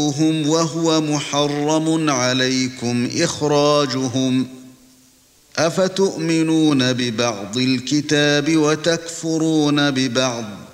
وهو محرم عليكم إخراجهم أفتؤمنون ببعض الكتاب وتكفرون ببعض